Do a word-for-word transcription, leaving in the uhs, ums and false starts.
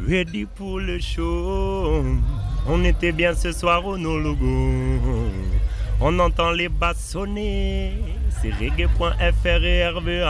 Ready pour le show. On était bien ce soir au No Logo. On entend les basses sonner. C'est reggae point f r et R V A.